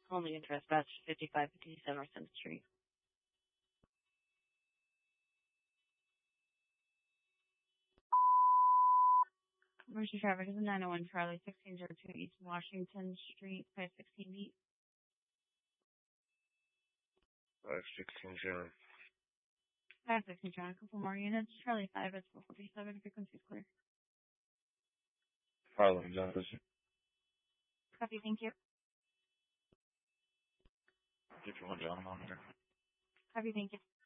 Only interest batch 5557 North 10th Street. Emergency traffic is a 901 Charlie 1602 East Washington Street 516 feet. 516 John. 516 John. A couple more units. Charlie 5 at 447. Frequency is clear. Harlem, John. Copy. Thank you. Get you one, John. I'm on here. Copy. Thank you.